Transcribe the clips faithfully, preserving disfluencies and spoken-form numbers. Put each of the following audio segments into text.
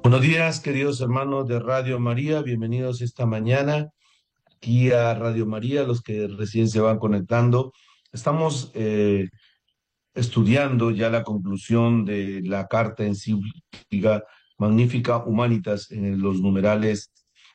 Buenos días, queridos hermanos de Radio María, bienvenidos esta mañana aquí a Radio María, los que recién se van conectando. Estamos eh, estudiando ya la conclusión de la carta encíclica Magnificat Humanitas en los numerales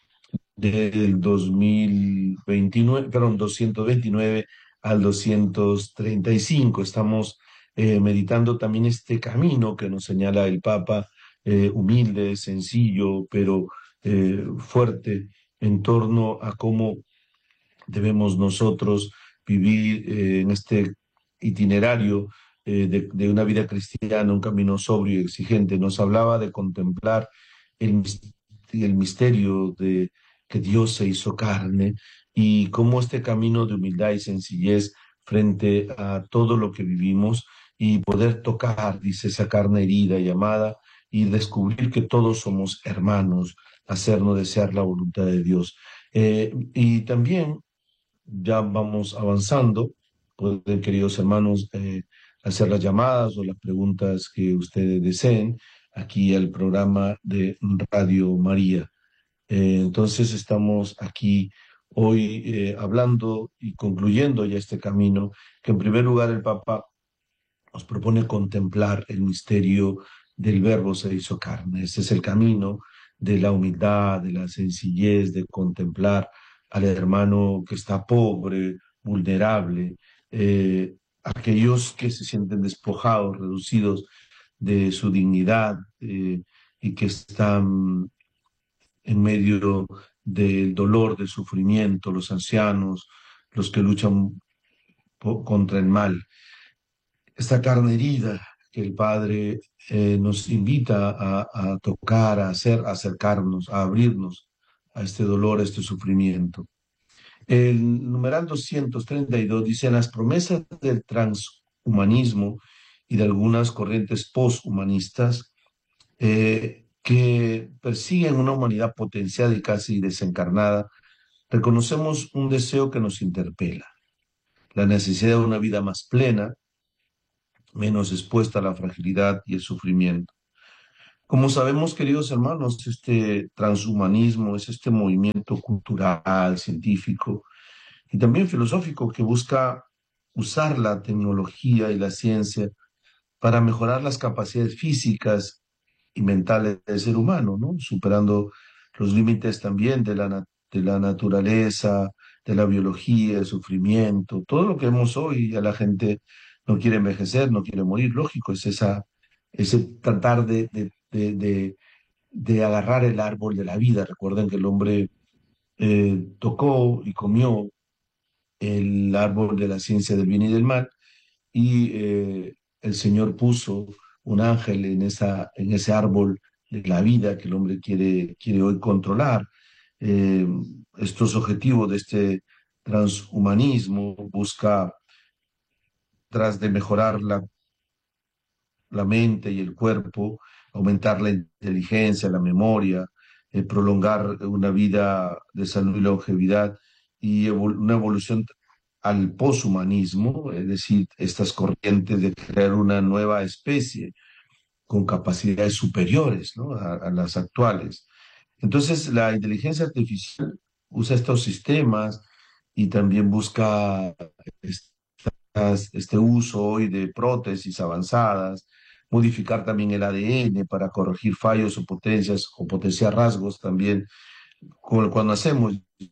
del dos mil veintinueve, perdón, doscientos veintinueve al doscientos treinta y cinco. Estamos eh, meditando también este camino que nos señala el Papa, eh, humilde, sencillo, pero eh, fuerte, en torno a cómo debemos nosotros vivir eh, en este itinerario eh, de, de una vida cristiana, un camino sobrio y exigente. Nos hablaba de contemplar el, mis- el misterio de que Dios se hizo carne y cómo este camino de humildad y sencillez frente a todo lo que vivimos y poder tocar, dice, esa carne herida y amada y descubrir que todos somos hermanos, hacernos desear la voluntad de Dios. Eh, y también ya vamos avanzando. Pueden, queridos hermanos, eh, hacer las llamadas o las preguntas que ustedes deseen aquí al programa de Radio María. Eh, entonces estamos aquí hoy eh, hablando y concluyendo ya este camino, que en primer lugar el Papa nos propone contemplar el misterio del Verbo se hizo carne. Ese es el camino de la humildad, de la sencillez, de contemplar al hermano que está pobre, vulnerable, eh, aquellos que se sienten despojados, reducidos de su dignidad eh, y que están en medio del dolor, del sufrimiento, los ancianos, los que luchan po- contra el mal. Esta carne herida que el Padre eh, nos invita a, a tocar, a hacer, a acercarnos, a abrirnos a este dolor, a este sufrimiento. El numeral doscientos treinta y dos dice: las promesas del transhumanismo y de algunas corrientes posthumanistas eh, que persiguen una humanidad potenciada y casi desencarnada, reconocemos un deseo que nos interpela, la necesidad de una vida más plena, menos expuesta a la fragilidad y el sufrimiento. Como sabemos, queridos hermanos, este transhumanismo es este movimiento cultural, científico y también filosófico que busca usar la tecnología y la ciencia para mejorar las capacidades físicas y mentales del ser humano, ¿no? Superando los límites también de la, na- de la naturaleza, de la biología, el sufrimiento, todo lo que vemos hoy. Ya la gente no quiere envejecer, no quiere morir, lógico, es esa, ese tratar de, de, de, de- de agarrar el árbol de la vida. Recuerden que el hombre eh, tocó y comió el árbol de la ciencia del bien y del mal y eh, el Señor puso un ángel en esa, en ese árbol de la vida que el hombre quiere, quiere hoy controlar. Eh, Estos objetivos de este transhumanismo busca, tras de mejorar la, la mente y el cuerpo, aumentar la inteligencia, la memoria, eh, prolongar una vida de salud y longevidad y evol- una evolución al poshumanismo, es decir, estas corrientes de crear una nueva especie con capacidades superiores, ¿no? a, a las actuales. Entonces, la inteligencia artificial usa estos sistemas y también busca estas- este uso hoy de prótesis avanzadas, modificar también el A D N para corregir fallos o potencias o potenciar rasgos también, como cuando hacemos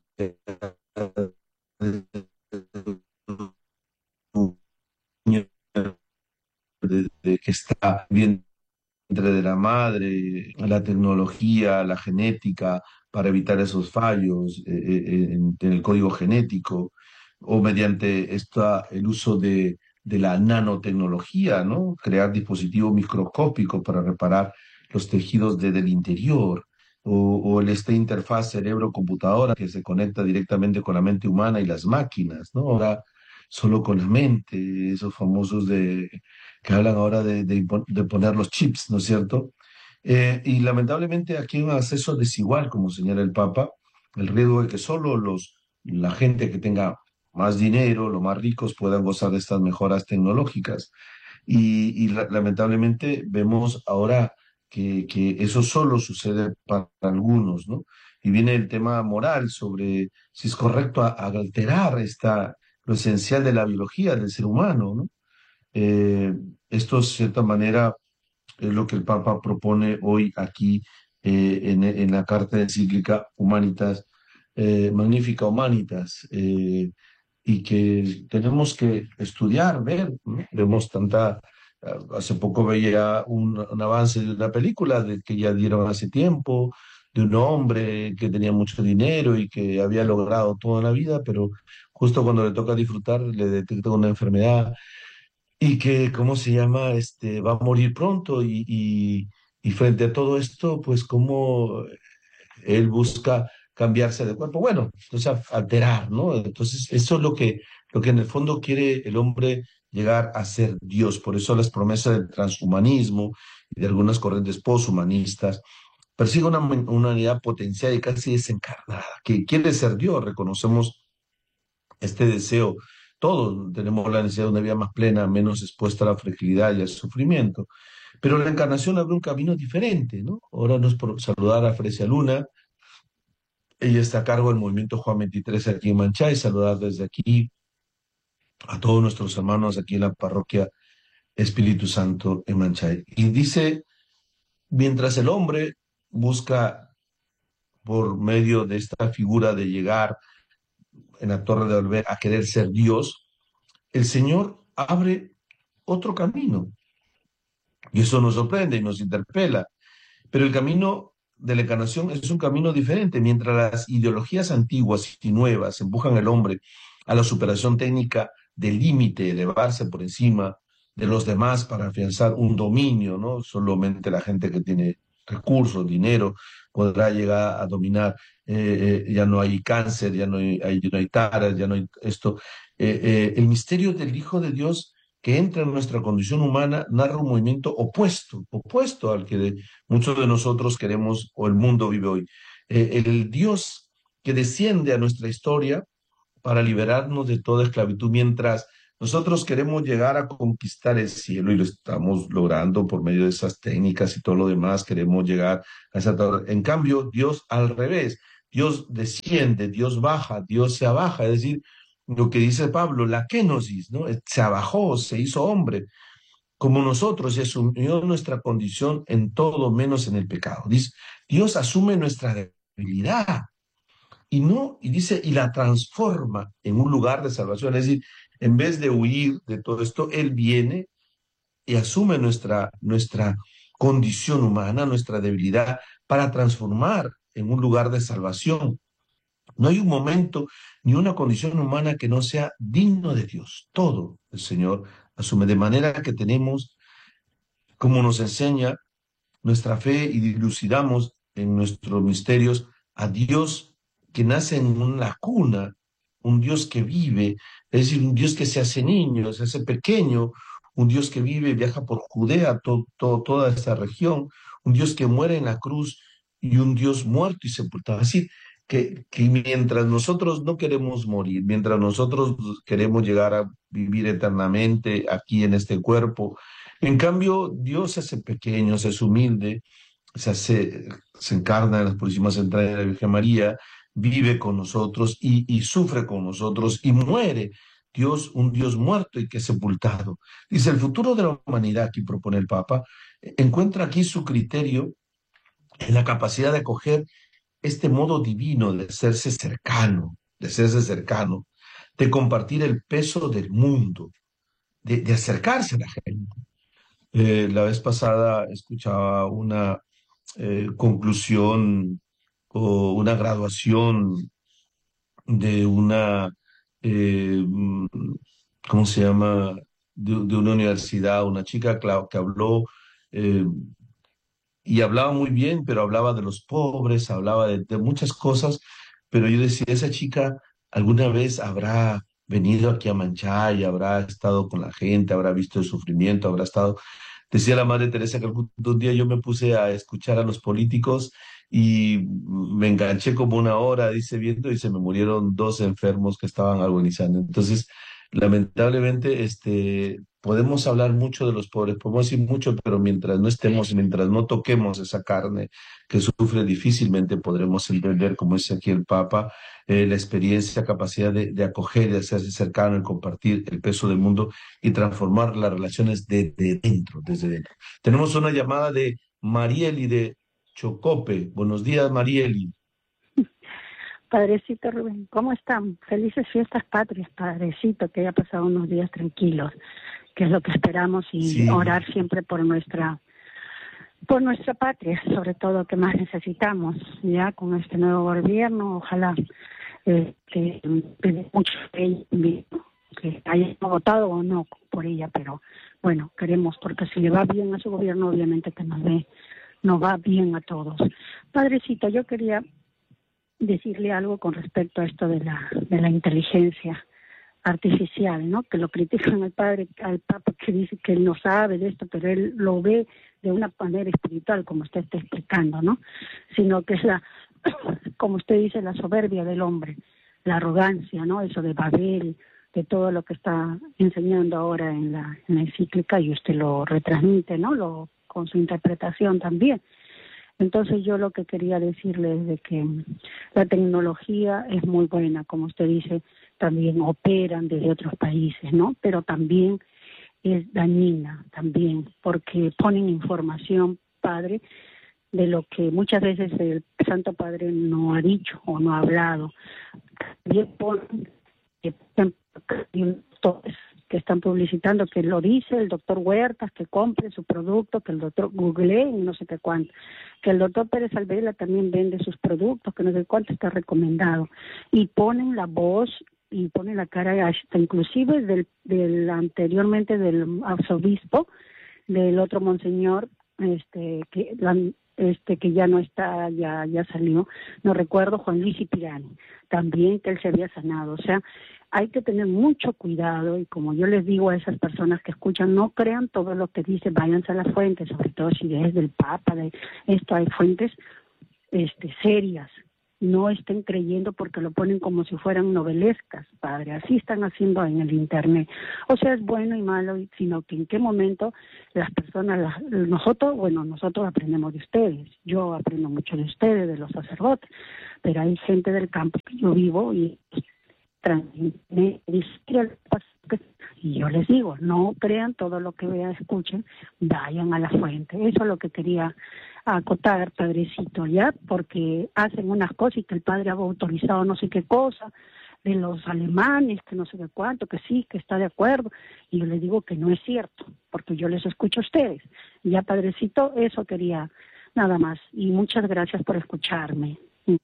de, de que está bien entre de la madre, la tecnología, la genética, para evitar esos fallos eh, eh, en, en el código genético, o mediante esta, el uso de, de la nanotecnología, ¿no? Crear dispositivos microscópicos para reparar los tejidos de- del interior, o, o el, esta interfaz cerebro-computadora que se conecta directamente con la mente humana y las máquinas, ¿no? Ahora solo con la mente, esos famosos de que hablan ahora de, de impo- de poner los chips, ¿no es cierto? Eh, y lamentablemente aquí hay un acceso desigual, como señala el Papa, el riesgo de que solo los, la gente que tenga más dinero, los más ricos, puedan gozar de estas mejoras tecnológicas. Y, y la- lamentablemente vemos ahora que, que eso solo sucede para algunos, ¿no? Y viene el tema moral sobre si es correcto a- alterar esta, lo esencial de la biología del ser humano, ¿no? Eh, Esto, de cierta manera, es lo que el Papa propone hoy aquí eh, en, en la carta encíclica Humanitas, eh, Magnifica Humanitas, eh, y que tenemos que estudiar, ver, ¿no? Vemos tanta, eh, hace poco veía un, un avance de una película de, que ya dieron hace tiempo, de un hombre que tenía mucho dinero y que había logrado toda la vida, pero justo cuando le toca disfrutar le detecta una enfermedad y que, ¿cómo se llama? Este, va a morir pronto y, y, y frente a todo esto, pues cómo él busca cambiarse de cuerpo, bueno, entonces alterar, ¿no? Entonces eso es lo que, lo que en el fondo quiere el hombre llegar a ser Dios, por eso las promesas del transhumanismo y de algunas corrientes poshumanistas persigue una, una humanidad potencial y casi desencarnada, que quiere ser Dios, reconocemos este deseo. Todos tenemos la necesidad de una vida más plena, menos expuesta a la fragilidad y al sufrimiento. Pero la encarnación abre un camino diferente, ¿no? Ahora nos por saludar a Frecia Luna. Ella está a cargo del movimiento Juan veintitrés aquí en Manchay. Saludar desde aquí a todos nuestros hermanos aquí en la parroquia Espíritu Santo en Manchay. Y dice, mientras el hombre busca por medio de esta figura de llegar en la Torre de Volver a querer ser Dios, el Señor abre otro camino. Y eso nos sorprende y nos interpela. Pero el camino de la encarnación es un camino diferente. Mientras las ideologías antiguas y nuevas empujan al hombre a la superación técnica del límite, elevarse por encima de los demás para afianzar un dominio, ¿no? Solamente la gente que tiene recursos, dinero, podrá llegar a dominar. Eh, eh, ya no hay cáncer, ya no hay, hay- ya no hay taras, ya no hay esto. Eh, eh, el misterio del Hijo de Dios que entra en nuestra condición humana narra un movimiento opuesto, opuesto al que de- muchos de nosotros queremos o el mundo vive hoy. Eh, el Dios que desciende a nuestra historia para liberarnos de toda esclavitud, mientras nosotros queremos llegar a conquistar el cielo y lo estamos logrando por medio de esas técnicas y todo lo demás, queremos llegar a esa torre. En cambio, Dios al revés, Dios desciende, Dios baja, Dios se abaja, es decir, lo que dice Pablo, la kenosis, ¿no? Se abajó, se hizo hombre como nosotros y asumió nuestra condición en todo menos en el pecado. Dice, Dios asume nuestra debilidad y no, y dice, y la transforma en un lugar de salvación. Es decir, en vez de huir de todo esto, Él viene y asume nuestra, nuestra condición humana, nuestra debilidad, para transformar en un lugar de salvación. No hay un momento ni una condición humana que no sea digno de Dios. Todo el Señor asume de manera que tenemos, como nos enseña nuestra fe y dilucidamos en nuestros misterios a Dios que nace en una cuna, un Dios que vive, es decir, un Dios que se hace niño, se hace pequeño, un Dios que vive, viaja por Judea, to, to, toda esta región, un Dios que muere en la cruz y un Dios muerto y sepultado. Es decir, que, que mientras nosotros no queremos morir, mientras nosotros queremos llegar a vivir eternamente aquí en este cuerpo, en cambio, Dios se hace pequeño, se hace humilde, se hace, se encarna en las purísimas entrañas de la Virgen María, vive con nosotros y, y sufre con nosotros y muere. Dios, un Dios muerto y que es sepultado. Dice, el futuro de la humanidad, aquí propone el Papa, encuentra aquí su criterio en la capacidad de acoger este modo divino de hacerse cercano, de hacerse cercano, de compartir el peso del mundo, de, de acercarse a la gente. Eh, la vez pasada escuchaba una eh, conclusión o una graduación de una, eh, mm, ¿cómo se llama? De, de una universidad, una chica cla- que habló eh, y hablaba muy bien, pero hablaba de los pobres, hablaba de, de muchas cosas, pero yo decía, esa chica alguna vez habrá venido aquí a Manchay, habrá estado con la gente, habrá visto el sufrimiento, habrá estado. Decía la Madre Teresa que algún un día yo me puse a escuchar a los políticos y me enganché como una hora, dice, viendo y se me murieron dos enfermos que estaban agonizando. Entonces, lamentablemente, este, podemos hablar mucho de los pobres, podemos decir mucho, pero mientras no estemos, mientras no toquemos esa carne que sufre, difícilmente podremos entender, como dice aquí el Papa, eh, la experiencia, capacidad de, de acoger, de hacerse cercano, de compartir el peso del mundo y transformar las relaciones desde dentro, desde dentro. Tenemos una llamada de Marieli de Chocope. Buenos días, Marieli. Padrecito Rubén, ¿cómo están? Felices fiestas patrias, Padrecito, que haya pasado unos días tranquilos, que es lo que esperamos, y Sí, orar siempre por nuestra por nuestra patria, sobre todo que más necesitamos, ya con este nuevo gobierno. Ojalá eh, que que mucho que que hayan votado o no por ella, pero bueno, queremos, porque si le va bien a su gobierno, obviamente que nos ve, nos va bien a todos. Padrecito, yo quería decirle algo con respecto a esto de la de la inteligencia artificial, ¿no? Que lo critican al padre, al Papa, que dice que él no sabe de esto, pero él lo ve de una manera espiritual, como usted está explicando, ¿no? Sino que es la, como usted dice, la soberbia del hombre, la arrogancia, ¿no? Eso de Babel, de todo lo que está enseñando ahora en la, en la encíclica, y usted lo retransmite, ¿no? Lo, con su interpretación también. Entonces yo lo que quería decirle es de que la tecnología es muy buena, como usted dice, también operan desde otros países, ¿no? Pero también es dañina, también, porque ponen información, padre, de lo que muchas veces el Santo Padre no ha dicho o no ha hablado. También ponen, eh, por ejemplo, que están publicitando, que lo dice el doctor Huertas, que compre su producto, que el doctor googlee y no sé qué cuánto, que el doctor Pérez Alvela también vende sus productos, que no sé cuánto está recomendado, y ponen la voz y ponen la cara hasta inclusive del, del anteriormente del arzobispo, del otro monseñor, este que la, este que ya no está, ya ya salió, no recuerdo, Juan Luis Cipirani, también, que él se había sanado. O sea, hay que tener mucho cuidado, y como yo les digo a esas personas que escuchan, no crean todo lo que dice, váyanse a la fuente, sobre todo si es del Papa, de esto, hay fuentes este serias. No estén creyendo porque lo ponen como si fueran novelescas, padre. Así están haciendo en el internet. O sea, es bueno y malo, sino que en qué momento las personas, las, nosotros, bueno, nosotros aprendemos de ustedes. Yo aprendo mucho de ustedes, de los sacerdotes, pero hay gente del campo que yo vivo y transmite, y yo les digo, no crean todo lo que vean, escuchen, vayan a la fuente. Eso es lo que quería acotar, padrecito, ya, porque hacen unas cosas y que el padre ha autorizado no sé qué cosa de los alemanes, que no sé qué cuánto, que sí, que está de acuerdo, y yo les digo que no es cierto, porque yo les escucho a ustedes. Ya, padrecito, eso quería nada más, y muchas gracias por escucharme.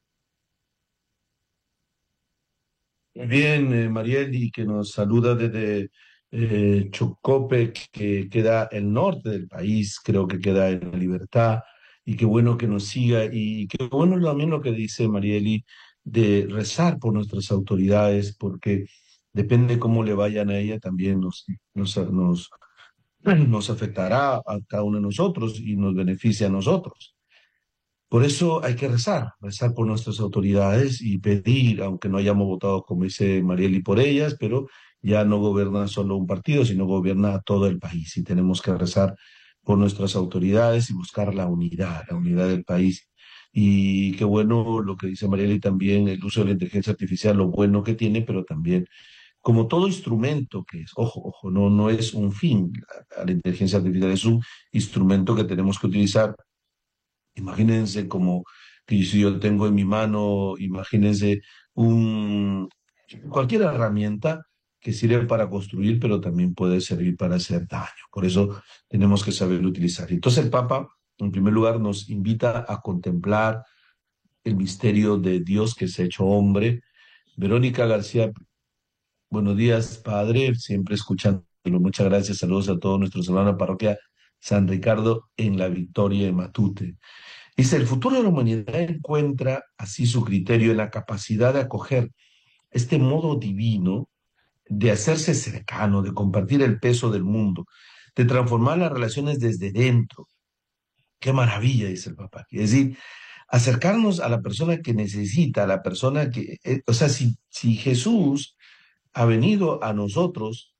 muy bien, eh, Marieli, que nos saluda desde eh, Chocope, que queda el norte del país, creo que queda en Libertad, y qué bueno que nos siga, y qué bueno también lo que dice Marieli de rezar por nuestras autoridades, porque depende cómo le vayan a ella, también nos, nos, nos, nos afectará a cada uno de nosotros y nos beneficia a nosotros. Por eso hay que rezar, rezar por nuestras autoridades y pedir, aunque no hayamos votado, como dice Marieli, por ellas, pero ya no gobierna solo un partido, sino gobierna todo el país. Y tenemos que rezar por nuestras autoridades y buscar la unidad, la unidad del país. Y qué bueno lo que dice Marieli también, el uso de la inteligencia artificial, lo bueno que tiene, pero también como todo instrumento que es, ojo, ojo, no, no es un fin, la, la inteligencia artificial es un instrumento que tenemos que utilizar. Imagínense como que si yo tengo en mi mano, imagínense un, cualquier herramienta que sirve para construir, pero también puede servir para hacer daño. Por eso tenemos que saber utilizar. Entonces el Papa, en primer lugar, nos invita a contemplar el misterio de Dios que se ha hecho hombre. Verónica García, buenos días, Padre, siempre escuchándolo. Muchas gracias. Saludos a todos nuestros hermanos de la parroquia San Ricardo en la Victoria de Matute. Dice, el futuro de la humanidad encuentra así su criterio en la capacidad de acoger este modo divino de hacerse cercano, de compartir el peso del mundo, de transformar las relaciones desde dentro. Qué maravilla, dice el Papa. Es decir, acercarnos a la persona que necesita, a la persona que, eh, o sea, si, si Jesús ha venido a nosotros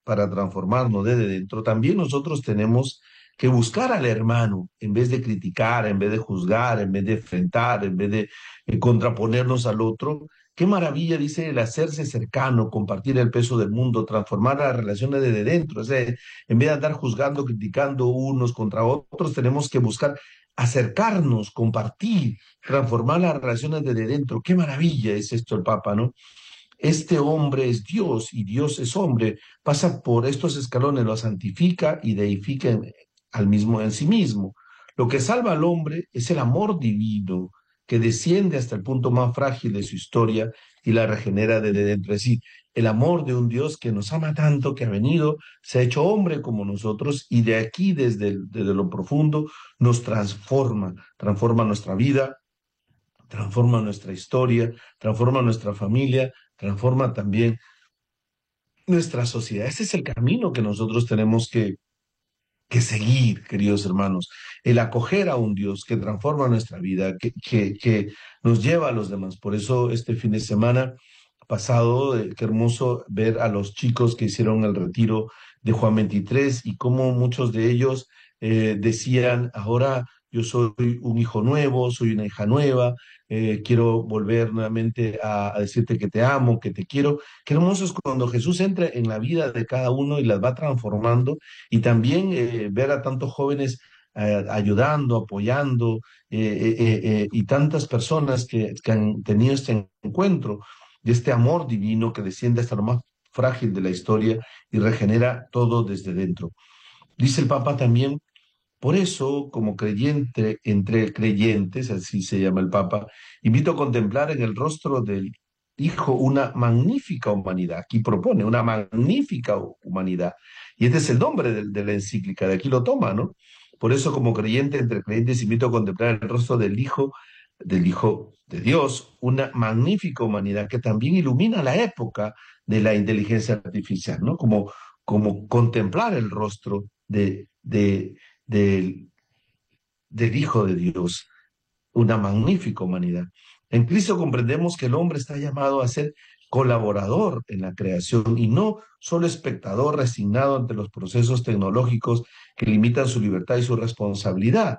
para transformarnos desde dentro, también nosotros tenemos que buscar al hermano en vez de criticar, en vez de juzgar, en vez de enfrentar, en vez de eh, contraponernos al otro. Qué maravilla, dice, el hacerse cercano, compartir el peso del mundo, transformar las relaciones desde dentro. O sea, en vez de andar juzgando, criticando unos contra otros, tenemos que buscar acercarnos, compartir, transformar las relaciones desde dentro. Qué maravilla es esto el Papa, ¿no? Este hombre es Dios y Dios es hombre, pasa por estos escalones, lo santifica y deifica en, al mismo en sí mismo. Lo que salva al hombre es el amor divino que desciende hasta el punto más frágil de su historia y la regenera desde dentro de sí. El amor de un Dios que nos ama tanto, que ha venido, se ha hecho hombre como nosotros y de aquí, desde, el, desde lo profundo, nos transforma, transforma nuestra vida, transforma nuestra historia, transforma nuestra familia, transforma también nuestra sociedad. Ese es el camino que nosotros tenemos que, que seguir, queridos hermanos. El acoger a un Dios que transforma nuestra vida, que, que, que nos lleva a los demás. Por eso este fin de semana pasado, eh, qué hermoso ver a los chicos que hicieron el retiro de Juan veintitrés y cómo muchos de ellos eh, decían, ahora yo soy un hijo nuevo, soy una hija nueva, eh, quiero volver nuevamente a, a decirte que te amo, que te quiero. Qué hermoso es cuando Jesús entra en la vida de cada uno y las va transformando y también eh, ver a tantos jóvenes eh, ayudando, apoyando eh, eh, eh, eh, y tantas personas que, que han tenido este encuentro de este amor divino que desciende hasta lo más frágil de la historia y regenera todo desde dentro. Dice el Papa también, por eso, como creyente entre creyentes, así se llama el Papa, invito a contemplar en el rostro del Hijo una magnífica humanidad. Aquí propone una magnífica humanidad. Y este es el nombre de, de la encíclica, de aquí lo toma, ¿no? Por eso, como creyente entre creyentes, invito a contemplar el rostro del Hijo, del Hijo de Dios, una magnífica humanidad que también ilumina la época de la inteligencia artificial, ¿no? Como, como contemplar el rostro de, de, del, del Hijo de Dios, una magnífica humanidad. En Cristo comprendemos que el hombre está llamado a ser colaborador en la creación y no solo espectador resignado ante los procesos tecnológicos que limitan su libertad y su responsabilidad.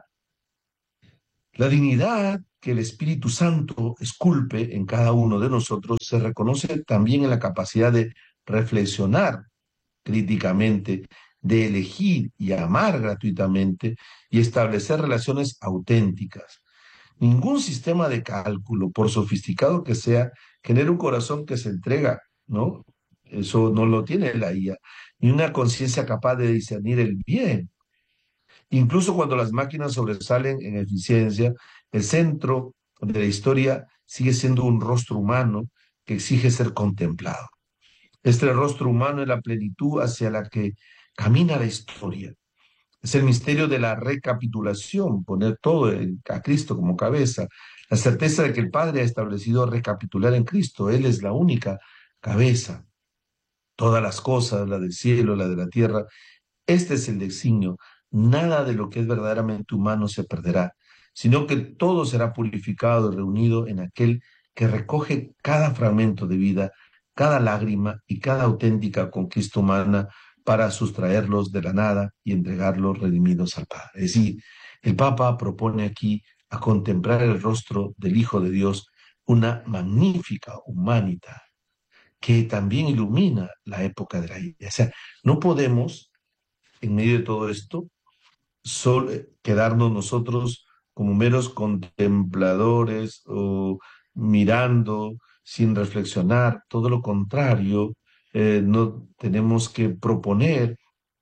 La dignidad que el Espíritu Santo esculpe en cada uno de nosotros se reconoce también en la capacidad de reflexionar críticamente, de elegir y amar gratuitamente y establecer relaciones auténticas. Ningún sistema de cálculo, por sofisticado que sea, genera un corazón que se entrega, ¿no? Eso no lo tiene la I A, ni una conciencia capaz de discernir el bien. Incluso cuando las máquinas sobresalen en eficiencia, el centro de la historia sigue siendo un rostro humano que exige ser contemplado. Este rostro humano es la plenitud hacia la que camina la historia. Es el misterio de la recapitulación, poner todo en, a Cristo como cabeza, la certeza de que el Padre ha establecido recapitular en Cristo. Él es la única cabeza. Todas las cosas, la del cielo, la de la tierra, este es el designio. Nada de lo que es verdaderamente humano se perderá, sino que todo será purificado y reunido en aquel que recoge cada fragmento de vida, cada lágrima y cada auténtica conquista humana para sustraerlos de la nada y entregarlos redimidos al Padre. Es decir, el Papa propone aquí a contemplar el rostro del Hijo de Dios, una magnífica humanidad que también ilumina la época de la Iglesia. O sea, no podemos en medio de todo esto, solo quedarnos nosotros como meros contempladores o mirando sin reflexionar, todo lo contrario, eh, no tenemos que proponer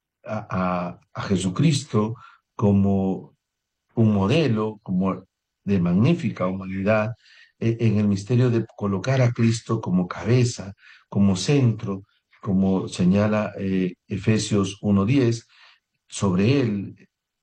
a, a, a Jesucristo como un modelo, como de magnífica humanidad, eh, en el misterio de colocar a Cristo como cabeza, como centro, como señala eh, Efesios uno diez, sobre él,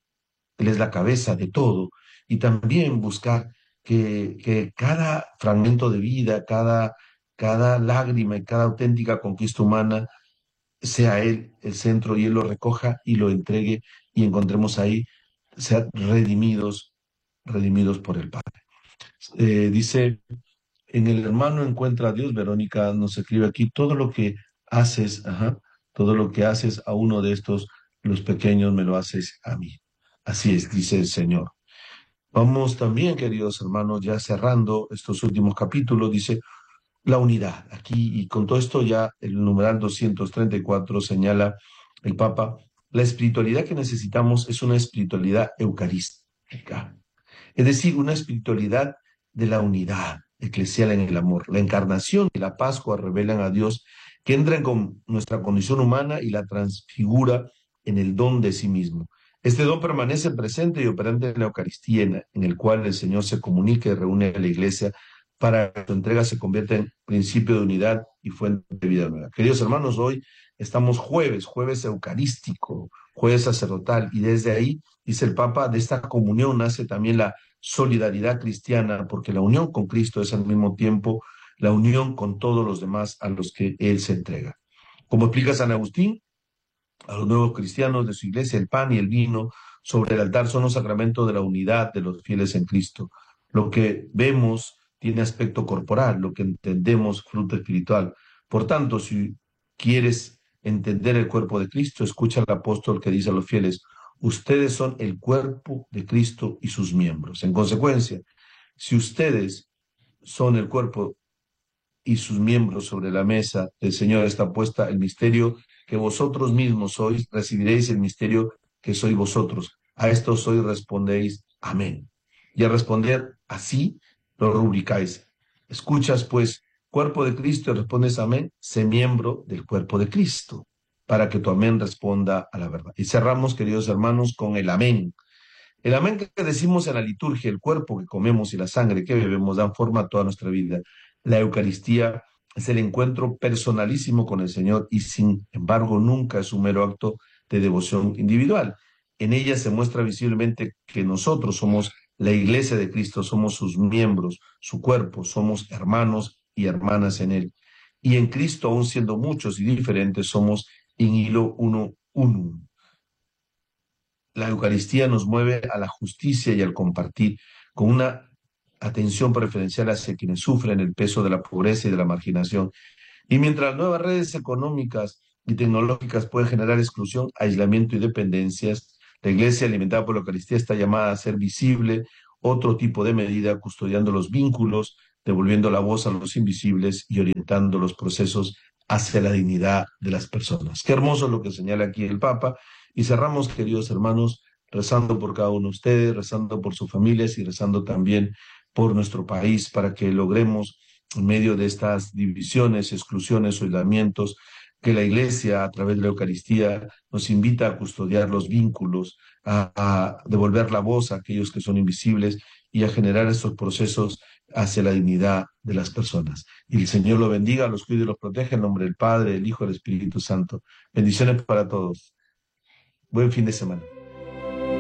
él es la cabeza de todo, y también buscar que, que cada fragmento de vida, cada, cada lágrima y cada auténtica conquista humana sea él el centro y él lo recoja y lo entregue y encontremos ahí, sean redimidos, redimidos por el Padre. Eh, dice, en el hermano encuentra a Dios, Verónica nos escribe aquí, todo lo que haces, ajá, todo lo que haces a uno de estos, los pequeños, me lo haces a mí. Así es, dice el Señor. Vamos también, queridos hermanos, ya cerrando estos últimos capítulos, dice la unidad. Aquí, y con todo esto ya el numeral doscientos treinta y cuatro señala el Papa, la espiritualidad que necesitamos es una espiritualidad eucarística, es decir, una espiritualidad de la unidad eclesial en el amor. La encarnación y la Pascua revelan a Dios que entra con nuestra condición humana y la transfigura en el don de sí mismo. Este don permanece presente y operante en la Eucaristía, en, en el cual el Señor se comunica y reúne a la Iglesia para que su entrega se convierta en principio de unidad y fuente de vida nueva. Queridos hermanos, hoy estamos jueves, jueves eucarístico, jueves sacerdotal, y desde ahí, dice el Papa, de esta comunión nace también la solidaridad cristiana, porque la unión con Cristo es al mismo tiempo la unión con todos los demás a los que Él se entrega. Como explica San Agustín, a los nuevos cristianos de su iglesia, el pan y el vino sobre el altar son los sacramentos de la unidad de los fieles en Cristo. Lo que vemos tiene aspecto corporal, lo que entendemos fruto espiritual. Por tanto, si quieres entender el cuerpo de Cristo, escucha al apóstol que dice a los fieles, ustedes son el cuerpo de Cristo y sus miembros. En consecuencia, si ustedes son el cuerpo y sus miembros sobre la mesa del Señor está puesta el misterio que vosotros mismos sois, recibiréis el misterio que sois vosotros. A esto sois respondéis amén. Y al responder así, lo rubricáis. Escuchas pues, cuerpo de Cristo, y respondes amén, sé miembro del cuerpo de Cristo, para que tu amén responda a la verdad. Y cerramos, queridos hermanos, con el amén. El amén que decimos en la liturgia, el cuerpo que comemos y la sangre que bebemos dan forma a toda nuestra vida. La Eucaristía es el encuentro personalísimo con el Señor y sin embargo nunca es un mero acto de devoción individual. En ella se muestra visiblemente que nosotros somos la Iglesia de Cristo, somos sus miembros, su cuerpo, somos hermanos y hermanas en Él. Y en Cristo, aun siendo muchos y diferentes, somos in hilo uno unum. La Eucaristía nos mueve a la justicia y al compartir, con una atención preferencial hacia quienes sufren el peso de la pobreza y de la marginación. Y mientras nuevas redes económicas y tecnológicas pueden generar exclusión, aislamiento y dependencias, la Iglesia alimentada por la Eucaristía está llamada a ser visible, otro tipo de medida, custodiando los vínculos, devolviendo la voz a los invisibles y orientando los procesos hacia la dignidad de las personas. Qué hermoso lo que señala aquí el Papa. Y cerramos, queridos hermanos, rezando por cada uno de ustedes, rezando por sus familias y rezando también por nuestro país para que logremos, en medio de estas divisiones, exclusiones, aislamientos, que la Iglesia, a través de la Eucaristía, nos invita a custodiar los vínculos, a, a devolver la voz a aquellos que son invisibles y a generar estos procesos hacia la dignidad de las personas. Y el Señor los bendiga, los cuide y los protege en nombre del Padre, del Hijo y del Espíritu Santo. Bendiciones para todos. Buen fin de semana.